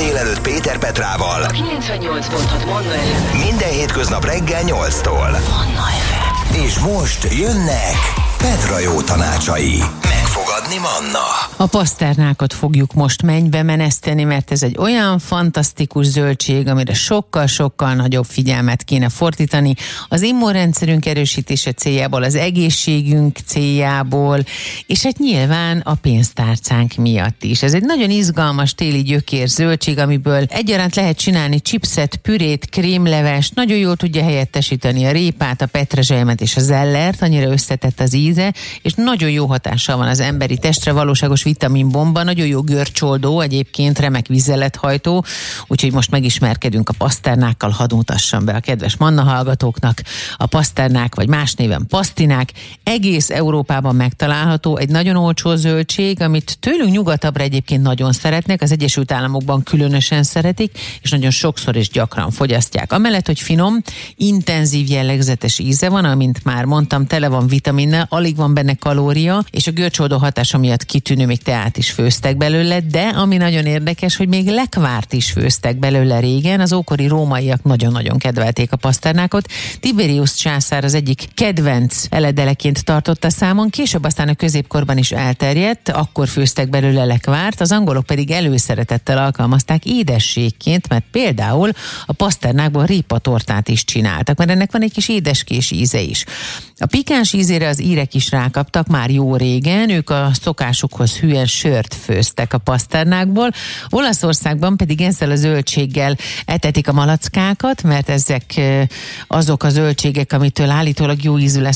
délelőtt Péter Petrával. 98.6 Manna FM. Minden hétköznap reggel 8-tól. Manna FM. És most jönnek Petra jó tanácsai. Megfogadni Manna. A paszternákot fogjuk most mennybe meneszteni, mert ez egy olyan fantasztikus zöldség, amire sokkal-sokkal nagyobb figyelmet kéne fordítani. Az immunrendszerünk erősítése céljából, az egészségünk céljából, és hát nyilván a pénztárcánk miatt is. Ez egy nagyon izgalmas téli gyökér zöldség, amiből egyaránt lehet csinálni chipset, pürét, krémlevest, nagyon jól tudja helyettesíteni a répát, a petrezselymet és a zellert, annyira összetett az íze, és nagyon jó hatással van az emberi testre, valóságos vitaminbomba, nagyon jó görcsoldó, egyébként remek vizelethajtó, úgyhogy most megismerkedünk a paszternákkal, hadd mutassam be a kedves Manna hallgatóknak. A paszternák, vagy más néven pasztinák, egész Európában megtalálható, egy nagyon olcsó zöldség, amit tőlünk nyugatabbra egyébként nagyon szeretnek, az Egyesült Államokban különösen szeretik, és nagyon sokszor és gyakran fogyasztják. Amellett, hogy finom, intenzív jellegzetes íze van, amint már mondtam, tele van vitaminnel, alig van benne kalória, és a görcsoldó hatása miatt kitűnő, még teát is főztek belőle, de ami nagyon érdekes, hogy még lekvárt is főztek belőle régen, az ókori rómaiak nagyon-nagyon kedvelték a paszternákot. Tiberius császár az egyik kedvenc eledeleként tartotta számon, később aztán a középkorban is elterjedt, akkor főztek belőle lekvárt, az angolok pedig előszeretettel alkalmazták édességként, mert például a paszternákból répatortát is csináltak, mert ennek van egy kis édeskés íze is. A pikáns ízére az írek is rákaptak már jó régen, ők a szokásukhoz hűen sört főztek a paszternákból. Olaszországban pedig ezzel a zöldséggel etetik a malackákat, mert ezek azok a zöldségek, amitől állítólag jó ízű lesz